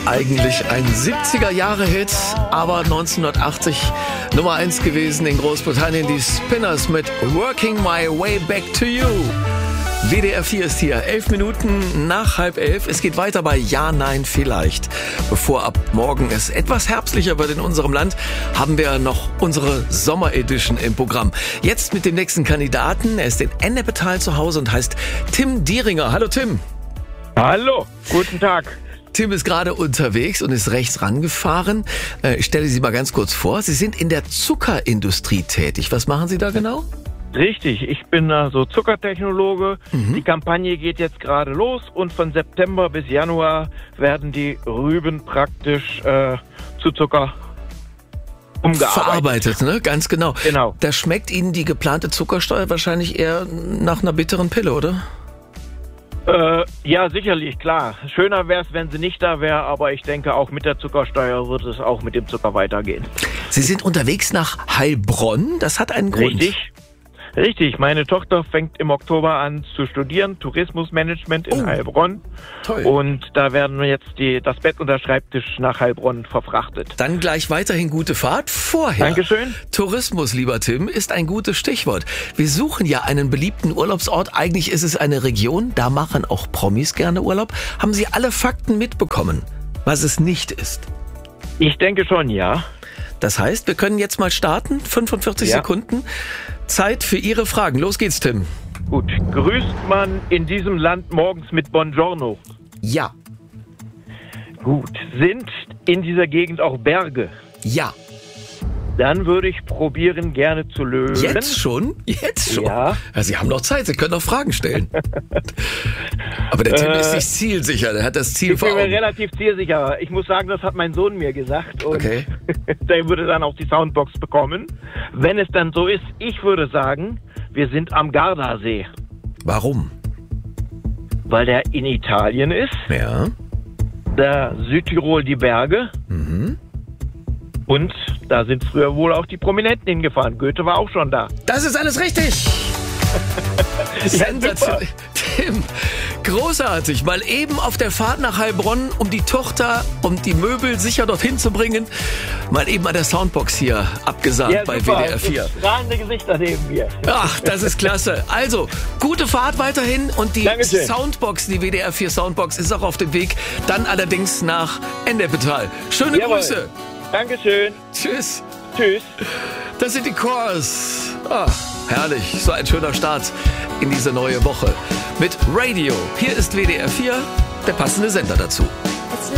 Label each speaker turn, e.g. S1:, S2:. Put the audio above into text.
S1: eigentlich ein 70er-Jahre-Hit, aber 1980 Nummer 1 gewesen in Großbritannien. Die Spinners mit Working My Way Back to You. WDR 4 ist hier, 11 Minuten nach 10:30. Es geht weiter bei Ja, Nein, Vielleicht. Bevor ab morgen es etwas herbstlicher wird in unserem Land, haben wir noch unsere Sommer-Edition im Programm. Jetzt mit dem nächsten Kandidaten. Er ist in Ennepetal zu Hause und heißt Tim Dieringer. Hallo Tim.
S2: Hallo, guten Tag.
S1: Tim ist gerade unterwegs und ist rechts rangefahren. Ich stelle Sie mal ganz kurz vor. Sie sind in der Zuckerindustrie tätig. Was machen Sie da genau?
S2: Richtig, ich bin Zuckertechnologe. Die Kampagne geht jetzt gerade los und von September bis Januar werden die Rüben praktisch zu Zucker umgearbeitet.
S1: Verarbeitet, ne? Ganz genau.
S2: Genau.
S1: Da schmeckt Ihnen die geplante Zuckersteuer wahrscheinlich eher nach einer bitteren Pille, oder?
S2: Ja, sicherlich, klar. Schöner wäre es, wenn sie nicht da wäre, aber ich denke, auch mit der Zuckersteuer wird es auch mit dem Zucker weitergehen.
S1: Sie sind unterwegs nach Heilbronn. Das hat einen Grund.
S2: Richtig, meine Tochter fängt im Oktober an zu studieren, Tourismusmanagement in Heilbronn.
S1: Toll.
S2: Und da werden wir jetzt das Bett und der Schreibtisch nach Heilbronn verfrachtet.
S1: Dann gleich weiterhin gute Fahrt. Vorher.
S2: Dankeschön.
S1: Tourismus, lieber Tim, ist ein gutes Stichwort. Wir suchen ja einen beliebten Urlaubsort. Eigentlich ist es eine Region, da machen auch Promis gerne Urlaub. Haben Sie alle Fakten mitbekommen, was es nicht ist?
S2: Ich denke schon, ja.
S1: Das heißt, wir können jetzt mal starten. 45 Sekunden. Zeit für Ihre Fragen. Los geht's, Tim.
S2: Gut. Grüßt man in diesem Land morgens mit Buongiorno?
S1: Ja.
S2: Gut. Sind in dieser Gegend auch Berge?
S1: Ja.
S2: Dann würde ich probieren, gerne zu lösen.
S1: Jetzt schon? Jetzt schon?
S2: Ja.
S1: Sie haben noch Zeit, Sie können noch Fragen stellen. Aber der Tim ist nicht zielsicher, der hat das Ziel vor Augen.
S2: Ich bin mir relativ zielsicher. Ich muss sagen, das hat mein Sohn mir gesagt. Und
S1: okay.
S2: Der würde dann auch die Soundbox bekommen. Wenn es dann so ist, ich würde sagen, wir sind am Gardasee.
S1: Warum?
S2: Weil der in Italien ist.
S1: Ja.
S2: Da Südtirol die Berge. Und da sind früher wohl auch die Prominenten hingefahren. Goethe war auch schon da.
S1: Das ist alles richtig. Sensation. Tim, großartig. Mal eben auf der Fahrt nach Heilbronn, um die Tochter und die Möbel sicher dorthin zu bringen. Mal eben an der Soundbox hier abgesagt bei WDR 4.
S2: Strahlende Gesichter neben mir.
S1: Ach, das ist klasse. Also, gute Fahrt weiterhin und die
S2: Dankeschön.
S1: Soundbox, die WDR 4 Soundbox ist auch auf dem Weg. Dann allerdings nach Ennepetal. Schöne Grüße.
S2: Dankeschön.
S1: Tschüss.
S2: Tschüss.
S1: Das sind die Chorus. Herrlich, so ein schöner Start in diese neue Woche mit Radio. Hier ist WDR 4, der passende Sender dazu.